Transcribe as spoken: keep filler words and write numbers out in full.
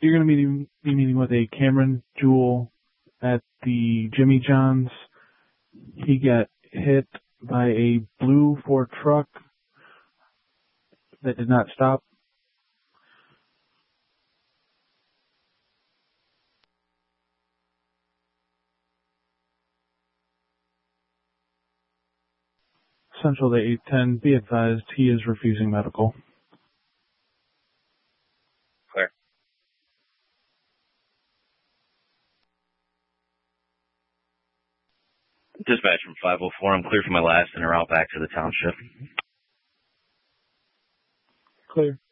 You're going to be, be meeting with a Cameron Jewell at the Jimmy John's. He got hit by a blue Ford truck that did not stop. Central to eight ten. Be advised, he is refusing medical. Clear. Dispatch from five oh four. I'm clear for my last and are out back to the township. Clear.